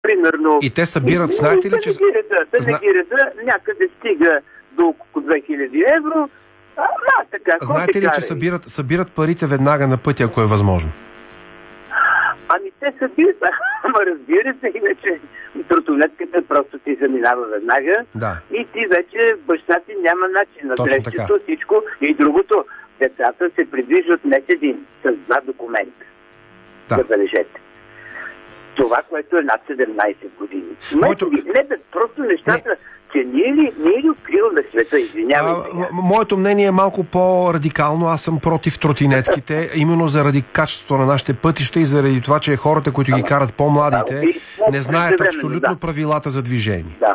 примерно... И те събират, знаете ли, че... Денегирата някъде стига до около 2000 евро. Така, знаете ли, че събират парите веднага на пътя, ако е възможно? Ами те събират, разбира се, иначе тротолетката просто ти заминава веднага. Да. И ти вече, баща ти няма начин на дрещето, всичко. И другото, децата се придвижват не с един, с два документа. Да. Забележете. Това, което е над 17 години. Просто нещата... че ние ли откриваме света, извинявайте. Моето мнение е малко по-радикално. Аз съм против тротинетките, именно заради качеството на нашите пътища и заради това, че хората, които ги карат по-младите, не знаят абсолютно правилата за движение. Да.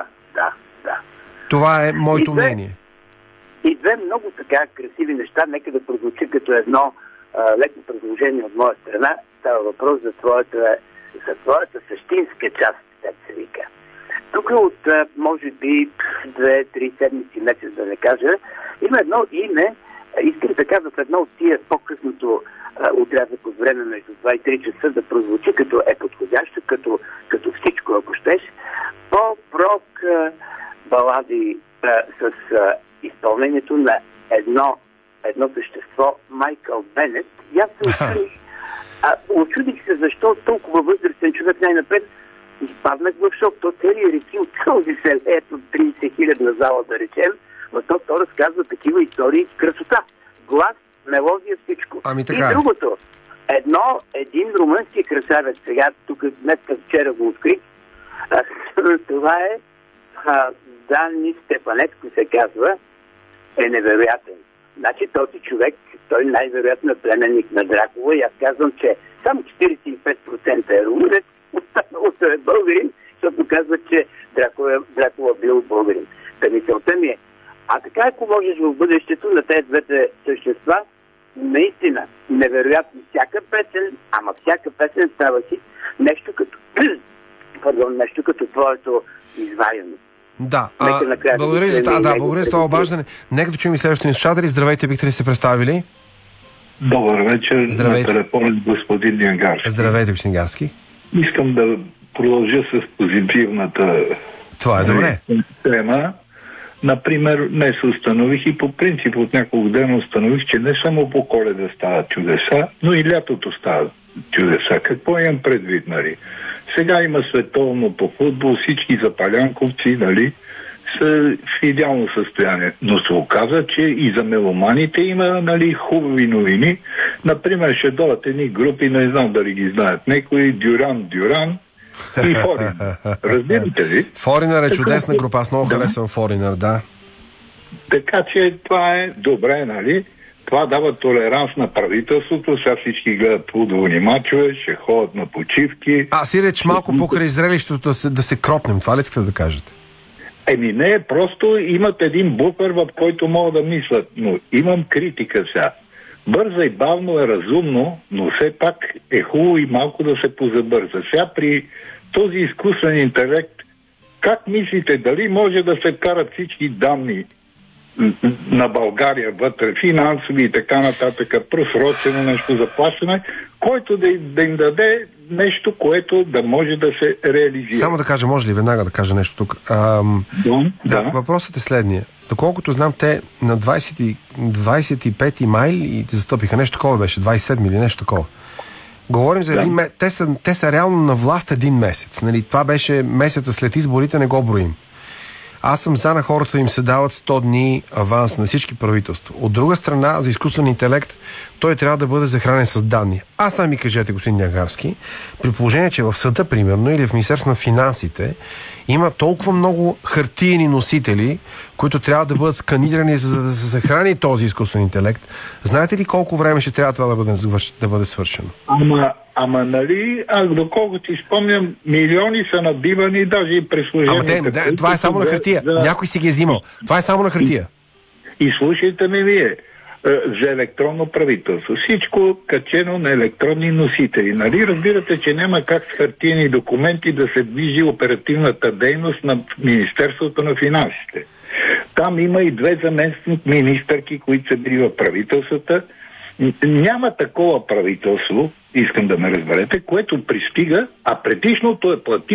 Това е моето мнение. И две много така красиви неща, нека да прозвучи като едно леко предложение от моя страна. Става въпрос за твоята същинска част, така се вика. Тук от, може би, 2-3 седмици, месец да не кажа, има едно име, искам така в едно от тия по-късното отрязък от време между 2 и 3 часа да прозвучи като е подходящо, като всичко, ако щеш, по-прок балади с изпълнението на едно същество, Майкъл Бенет. И аз се очудих се защо толкова възрастен човек най-напред изпаднах в шок. То цели реки от този се леят от 30 хилядна зала, да речем, но то разказва такива истории с красота. Глас, мелодия, всичко. И другото. Един румънски красавец, сега тук днес вчера го открих, това е Дани Степанецко се казва, е невероятен. Значи този човек, той най-вероятно е племенник на Дракула и аз казвам, че само 45% е румънец, останалото е българин, защото казват, че Дракула бил българин. Та мисълта ми е, така ако можеш в бъдещето на тези двете същества, наистина, невероятно всяка песен става си нещо като твоето изваяно. Да, благодаря за това обаждане. Нека да чуем и следващите ни слушатели. Здравейте, бихте ли се представили? Добър вечер. Здравейте. На телефон господин Нянгарски. Здравейте, господин Нянгарски. Искам да продължа с позитивната тема. Например, днес установих и по принцип от няколко дена установих, че не само по Коледа стават чудеса, но и лятото стават чудеса. Какво имам предвид, нали? Сега има световно по футбол, всички запалянковци, нали, са в идеално състояние. Но се оказа, че и за меломаните има, нали, хубави новини. Например, ще дойдат едни групи, не знам дали ги знаят некои, Дюран и Форинер. Разбирате ли? Форинер е чудесна група, аз много харесвам Форинер, да. Така че това е добре, нали? Това дава толеранс на правителството, сега всички гледат футболни мачове, ще ходят на почивки. Сиреч малко покрай зрелището да се кропнем, това ли искате да кажете? Не, просто имат един буфер, в който могат да мислят, но имам критика сега. Бързо и бавно е разумно, но все пак е хубаво и малко да се позабърза. Сега при този изкуствен интелект, как мислите, дали може да се вкарат всички данни на България вътре, финансови и така нататък, просрочено нещо заплащане, който да им даде нещо, което да може да се реализира. Само да кажа, може ли веднага да кажа нещо тук? Въпросът е следния. Доколкото знам, те на 25 май и застъпиха нещо такова беше, 27 или нещо такова. Говорим за един месец. Те са реално на власт един месец. Нали? Това беше месеца след изборите, не го броим. Аз съм за на хората им се дават 100 дни аванс на всички правителства. От друга страна, за изкуствен интелект, той трябва да бъде захранен с данни. Сами кажете, господин Нягарски, при положение, че в съда, примерно, или в Министерството на финансите, има толкова много хартиени носители, които трябва да бъдат сканирани, за да се захрани този изкуствен интелект. Знаете ли колко време ще трябва това да бъде свършено? Ама нали, доколко ти спомням, милиони са набивани, даже и през служенията. Това е само на хартия. Някой си ги е взимал. Това е само на хартия. И слушайте ме вие, за електронно правителство. Всичко качено на електронни носители. Нали разбирате, че няма как с хартиени документи да се движи оперативната дейност на Министерството на финансите. Там има и 2 заместник министърки, които са били в правителствата. Няма такова правителство, искам да ме разберете, което пристига, а предишното е платило